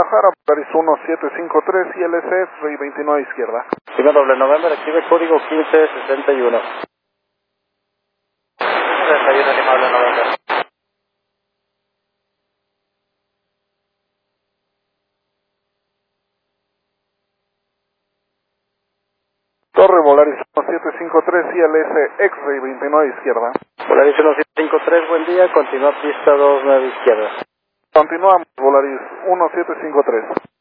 Guadalajara, Polaris 1753 y LS X-Ray 29 izquierda. Sigma doble November, active código 1561. 61 Lima doble November. Torre Volaris 1753 y LS X-Ray 29 izquierda. Volaris 1753, buen día, continúa pista 29 izquierda. Continuamos, Volaris 1753.